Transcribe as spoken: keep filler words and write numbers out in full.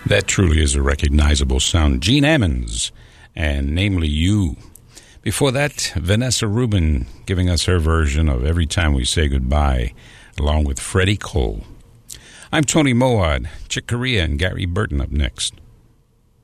That truly is a recognizable sound. Gene Ammons, and namely You. Before that, Vanessa Rubin giving us her version of Every Time We Say Goodbye, along with Freddie Cole. I'm Tony Moad. Chick Corea and Gary Burton up next.